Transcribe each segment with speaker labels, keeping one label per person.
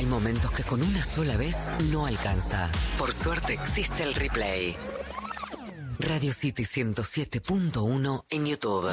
Speaker 1: Hay momentos que con una sola vez no alcanza. Por suerte existe el replay. Radio City 107.1 en YouTube.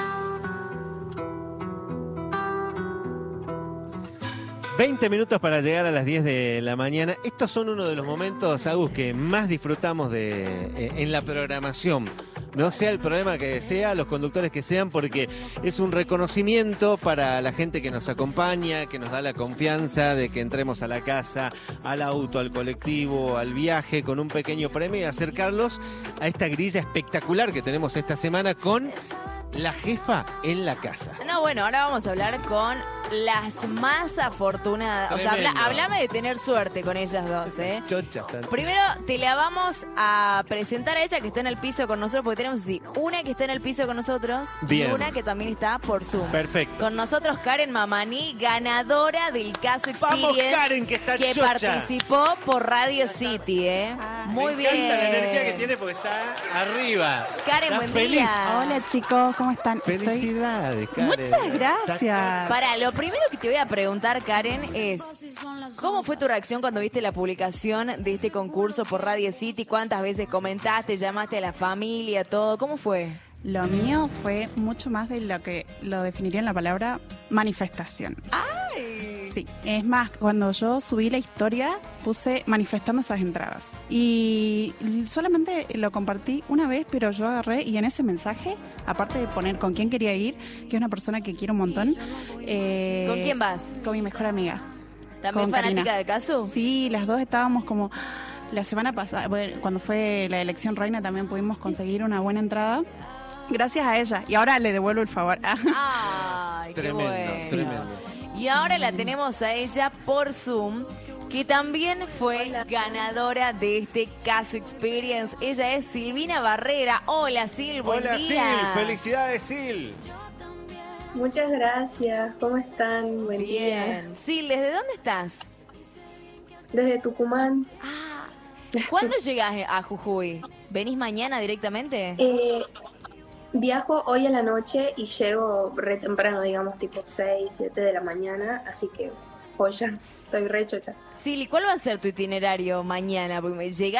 Speaker 2: ...20 minutos para llegar a las 10 de la mañana. Estos son uno de los momentos, Agus, que más disfrutamos en la programación. No sea el problema que sea, los conductores que sean, porque es un reconocimiento para la gente que nos acompaña, que nos da la confianza de que entremos a la casa, al auto, al colectivo, al viaje, con un pequeño premio y acercarlos a esta grilla espectacular que tenemos esta semana con la jefa en la casa.
Speaker 3: No, bueno, ahora vamos a hablar con las más afortunadas.
Speaker 2: Tremendo.
Speaker 3: O sea, háblame de tener suerte con ellas dos, ¿eh?
Speaker 2: Chocha.
Speaker 3: Primero te la vamos a presentar a ella que está en el piso con nosotros, porque tenemos así, una que está en el piso con nosotros
Speaker 2: Bien.
Speaker 3: y una que también está por Zoom.
Speaker 2: Perfecto.
Speaker 3: Con nosotros Karen Mamani, ganadora del caso Experience.
Speaker 2: Vamos, Karen, que está chocha.
Speaker 3: Participó por Radio City, ¿eh? Muy
Speaker 2: Me
Speaker 3: bien.
Speaker 2: encanta la energía que tiene porque está arriba.
Speaker 3: Karen,
Speaker 2: Está
Speaker 3: buen
Speaker 2: feliz.
Speaker 3: día.
Speaker 4: Hola chicos, ¿cómo están?
Speaker 2: Felicidades, Karen.
Speaker 4: Muchas gracias.
Speaker 3: Para, lo primero que te voy a preguntar, Karen, es ¿cómo fue tu reacción cuando viste la publicación de este concurso por Radio City? ¿Cuántas veces comentaste, llamaste a la familia, todo? ¿Cómo fue?
Speaker 4: Lo mío fue mucho más de lo que lo definiría en la palabra manifestación.
Speaker 3: ¡Ay!
Speaker 4: Sí, es más, cuando yo subí la historia puse manifestando esas entradas y solamente lo compartí una vez, pero yo agarré y en ese mensaje, aparte de poner con quién quería ir, que es una persona que quiero un montón.
Speaker 3: ¿Con quién vas?
Speaker 4: Con mi mejor amiga.
Speaker 3: ¿También
Speaker 4: con
Speaker 3: fanática
Speaker 4: Karina.
Speaker 3: de Casu?
Speaker 4: Sí, las dos estábamos como... La semana pasada, bueno, cuando fue la elección reina, también pudimos conseguir una buena entrada. Gracias a ella. Y ahora le devuelvo el favor.
Speaker 3: ¡Ay, qué
Speaker 2: Tremendo,
Speaker 3: bueno!
Speaker 2: tremendo.
Speaker 3: Y ahora la tenemos a ella por Zoom, que también fue ganadora de este caso Experience. Ella es Silvina Barrera. Hola, Sil, buen
Speaker 2: Hola,
Speaker 3: día.
Speaker 2: Sil. Felicidades, Sil.
Speaker 5: Muchas gracias, ¿cómo están? Buen día.
Speaker 3: Bien. Sil, ¿desde dónde estás?
Speaker 5: Desde Tucumán.
Speaker 3: ¿Cuándo llegas a Jujuy? ¿Venís mañana directamente?
Speaker 5: Viajo hoy a la noche y llego re temprano, digamos, tipo 6, 7 de la mañana, así que joya, estoy re chocha.
Speaker 3: Sil, ¿y cuál va a ser tu itinerario mañana? Porque llegás